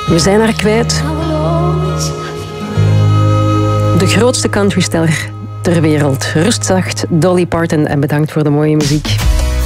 We zijn haar kwijt. De grootste countryster ter wereld. Rust zacht, Dolly Parton. En bedankt voor de mooie muziek.